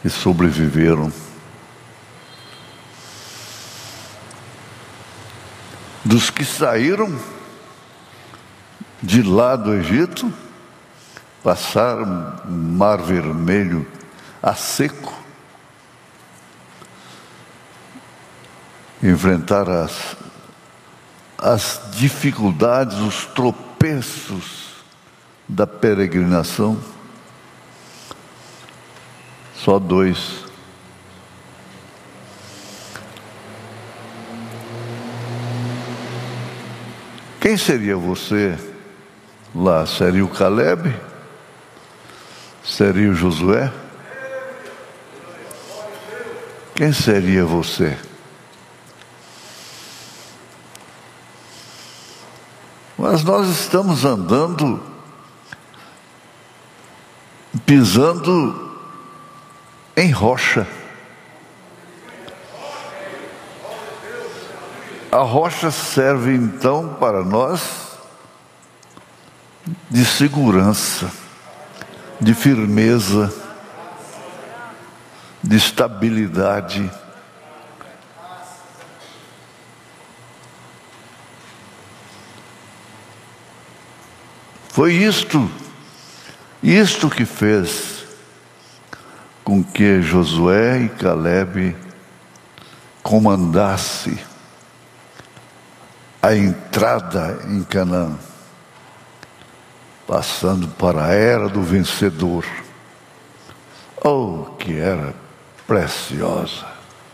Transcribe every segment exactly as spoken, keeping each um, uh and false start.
e sobreviveram. Dos que saíram de lá do Egito, passaram o Mar Vermelho a seco, enfrentaram as, as dificuldades, os tropeços da peregrinação. Só dois. Quem seria você lá? Seria o Caleb? Seria o Josué? Quem seria você? Mas nós estamos andando, pisando em rocha. A rocha serve então para nós de segurança, de firmeza, de estabilidade. Foi isto, isto que fez com que Josué e Caleb comandassem a entrada em Canaã, passando para a era do vencedor. Oh, que era preciosa!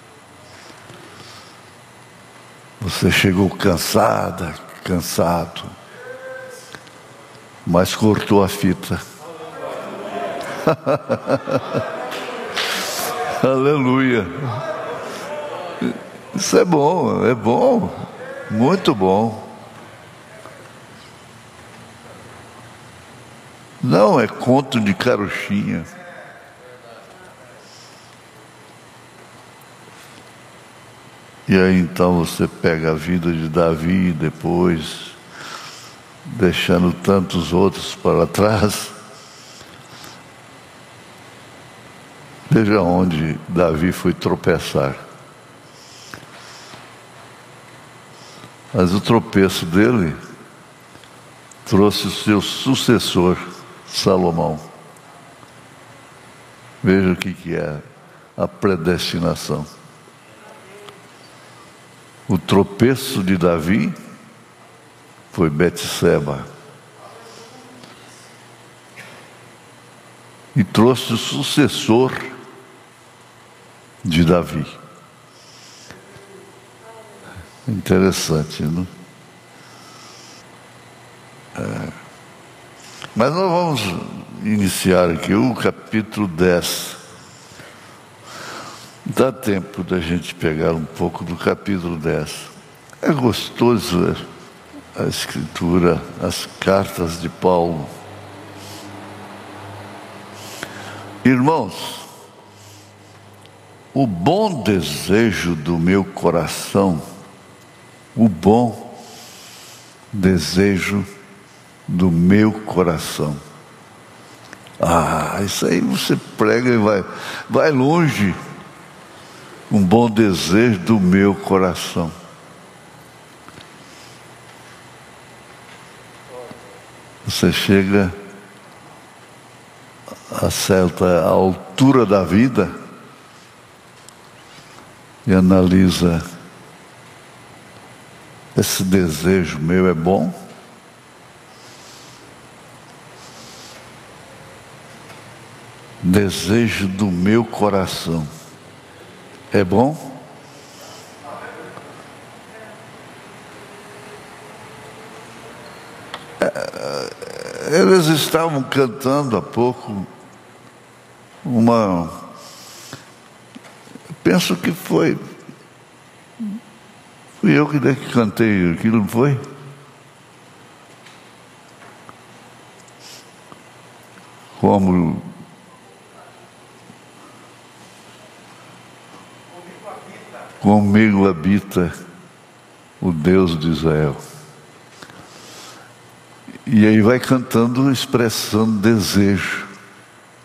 Você chegou cansada, cansado, mas cortou a fita. Aleluia! Isso é bom, é bom. Muito bom. Não é conto de carochinha. E aí então você pega a vida de Davi depois, deixando tantos outros para trás. Veja onde Davi foi tropeçar. Mas o tropeço dele trouxe o seu sucessor, Salomão. Veja o que que é a predestinação. O tropeço de Davi foi Betseba. E trouxe o sucessor de Davi. Interessante, não? É. Mas nós vamos iniciar aqui o capítulo dez. Dá tempo da gente pegar um pouco do capítulo dez. É gostoso a escritura, as cartas de Paulo. Irmãos, o bom desejo do meu coração, o bom desejo do meu coração. Ah, isso aí você prega e vai, vai longe. Um bom desejo do meu coração. Você chega a certa altura da vida e analisa: esse desejo meu é bom? Desejo do meu coração é bom? Eles estavam cantando há pouco uma... Penso que foi... Fui eu que cantei aquilo, não foi? Como... Comigo habita o Deus de Israel. E aí vai cantando, expressando desejo.